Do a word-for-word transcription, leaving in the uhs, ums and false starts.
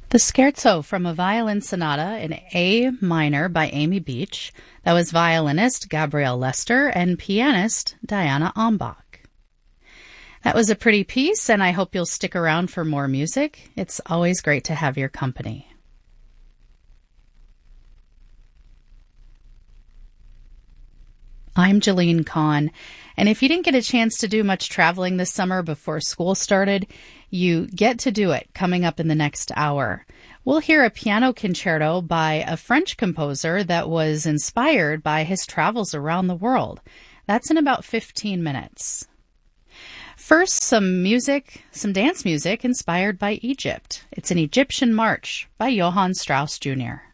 The Scherzo from a Violin Sonata in A minor by Amy Beach. That was violinist Gabrielle Lester and pianist Diana Ombach. That was a pretty piece, and I hope you'll stick around for more music. It's always great to have your company. I'm Jeline Kahn, and if you didn't get a chance to do much traveling this summer before school started, you get to do it coming up in the next hour. We'll hear a piano concerto by a French composer that was inspired by his travels around the world. That's in about fifteen minutes. First, some music, some dance music inspired by Egypt. It's an Egyptian march by Johann Strauss Junior